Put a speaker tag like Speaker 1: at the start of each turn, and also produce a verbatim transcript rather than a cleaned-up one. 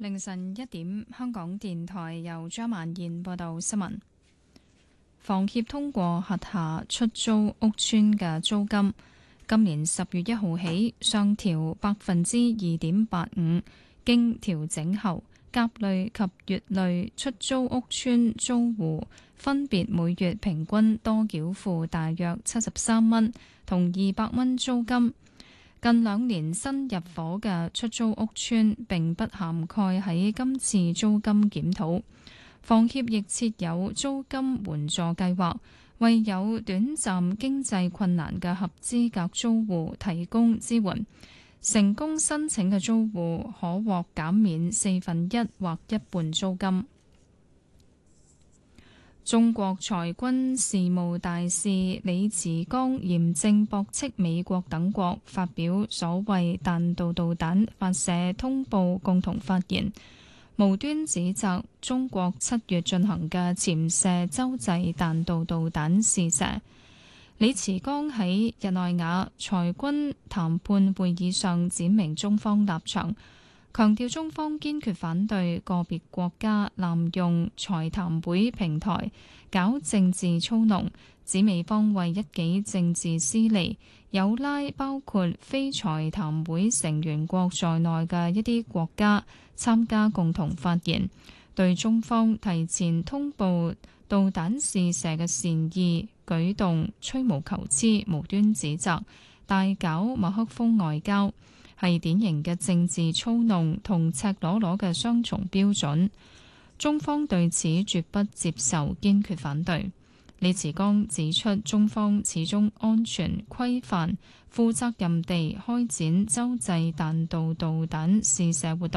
Speaker 1: 凌晨一點，香港電台由張曼燕報道新聞。房協通過轄下出租屋邨嘅租金，今年十月一號起上調百分之二點八五，經調整後，甲類及乙類出租屋邨租戶分別每月平均多繳付大約七十三蚊同二百蚊租金。近兩年新入伙嘅出租屋邨並不涵蓋喺今次租金檢討。房協亦設有租金援助計劃，為有短暫經濟困難嘅合資格租戶提供支援。成功申請嘅租戶可獲減免四分一或一半租金。中國裁軍事務大使李慈剛嚴正駁斥美國等國發表所謂彈道導彈發射通報共同發言，無端指責中國七月進行嘅潛射洲際彈道導彈試射。李慈剛喺日內瓦裁軍談判會議上闡明中方立場，強調中方堅決反對個別國家濫用裁談會平台搞政治操弄，指美方為一己政治私利，有拉包括非裁談會成員國在內嘅一啲國家參加共同發言，對中方提前通報導彈試射嘅善意舉動吹毛求疵、無端指責，大搞馬克風外交，係典型嘅政治操弄同赤裸裸嘅雙重標準，中方對此絕不接受，堅決反對。李慈剛指出，中方始終安全規範、負責任地開展洲際彈道導彈試射活動。